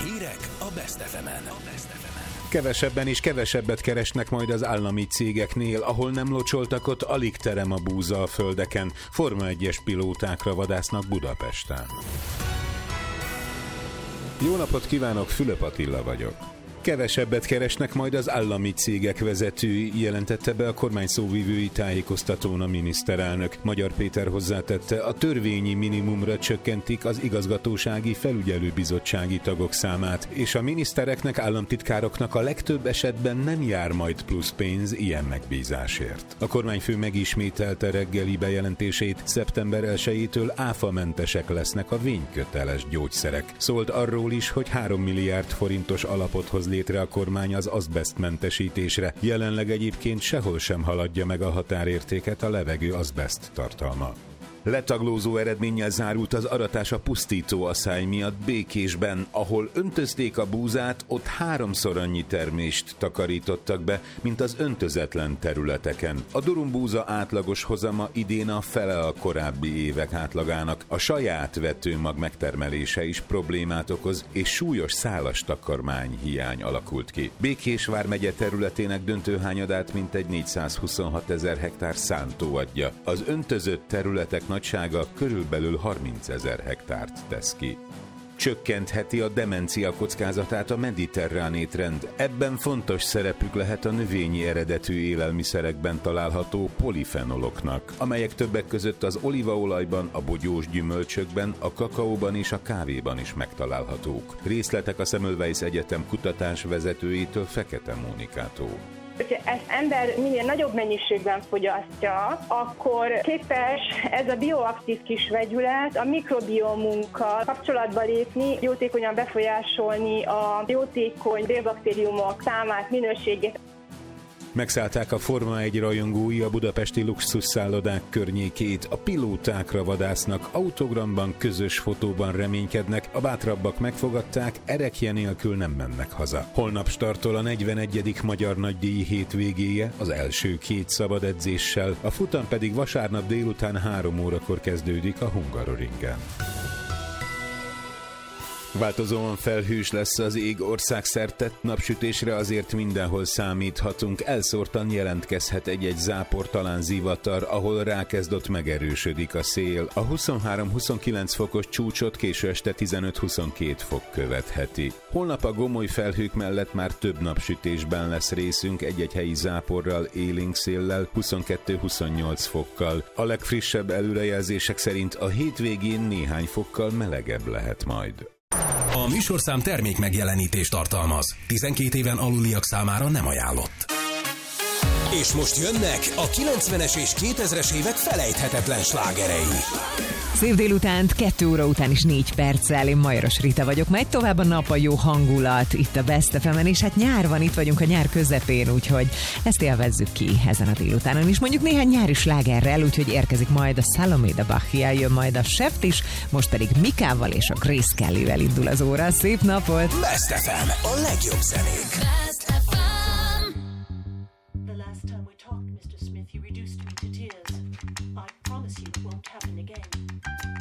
Hírek a Best FM-en. Kevesebben és kevesebbet keresnek majd az állami cégeknél, ahol nem locsoltak, ott alig terem a búza a földeken. Forma 1-es pilótákra vadásznak Budapesten. Jó napot kívánok, Fülöp Attila vagyok. Kevesebbet keresnek majd az állami cégek vezetői, jelentette be a kormány szóvivői tájékoztatón a miniszterelnök. Magyar Péter hozzátette, a törvényi minimumra csökkentik az igazgatósági felügyelőbizottsági tagok számát, és a minisztereknek, államtitkároknak a legtöbb esetben nem jár majd plusz pénz ilyen megbízásért. A kormányfő megismételte reggeli bejelentését, szeptember 1-től áfamentesek lesznek a vényköteles gyógyszerek. Szólt arról is, hogy 3 milliárd forintos alapot hoz létre a kormány az azbesztmentesítésre. Jelenleg egyébként sehol sem haladja meg a határértéket a levegő azbeszt tartalma. Letaglózó eredménnyel zárult az aratás a pusztító asszály miatt Békésben, ahol öntözték a búzát, ott 3-szor annyi termést takarítottak be, mint az öntözetlen területeken. A durumbúza átlagos hozama idén a fele a korábbi évek átlagának. A saját vetőmag megtermelése is problémát okoz, és súlyos szálas takarmány hiány alakult ki. Békés vármegye területének döntő hányadát mintegy 426 000 hektár szántó adja. Az öntözött területek nagysága körülbelül 30 000 hektárt tesz ki. Csökkentheti a demencia kockázatát a mediterrán étrend. Ebben fontos szerepük lehet a növényi eredetű élelmiszerekben található polifenoloknak, amelyek többek között az olívaolajban, a bogyós gyümölcsökben, a kakaóban és a kávéban is megtalálhatók. Részletek a Semmelweis Egyetem kutatásvezetőjétől, Fekete Mónikától. Hogyha ezt ember minél nagyobb mennyiségben fogyasztja, akkor képes ez a bioaktív kis vegyület a mikrobiomunkkal kapcsolatba lépni, jótékonyan befolyásolni a jótékony bélbaktériumok számát, minőségét. Megszállták a Forma 1 rajongói a budapesti luxusszállodák környékét, a pilótákra vadásznak, autogramban, közös fotóban reménykednek, a bátrabbak megfogadták, erekje nélkül nem mennek haza. Holnap startol a 41. Magyar Nagydíj hétvégéje, az első 2 szabad edzéssel, a futam pedig vasárnap délután 3 órakor kezdődik a Hungaroringen. Változóan felhős lesz az ég országszerte, napsütésre azért mindenhol számíthatunk, elszórtan jelentkezhet egy-egy zápor, talán zivatar, ahol rákezdott megerősödik a szél. A 23-29 fokos csúcsot késő este 15-22 fok követheti. Holnap a gomoly felhők mellett már több napsütésben lesz részünk, egy-egy helyi záporral, élénk széllel, 22-28 fokkal. A legfrissebb előrejelzések szerint a hétvégén néhány fokkal melegebb lehet majd. A műsorszám termék megjelenítést tartalmaz. 12 éven aluliak számára nem ajánlott. És most jönnek a 90-es és 2000-es évek felejthetetlen slágerei. Szép délutánt, 2 óra után is 4 perccel, én Majoros Rita vagyok. Megy tovább a nap, a jó hangulat itt a Best FM-en, és hát nyár van, itt vagyunk a nyár közepén, úgyhogy ezt élvezzük ki ezen a délutánon is. Mondjuk néhány nyári slágerrel, úgyhogy érkezik majd a Salomé de Bachia, jön majd a Seft is, most pedig Mikával és a Grace Kellyvel indul az óra. Szép napot! Best FM, a legjobb zenék.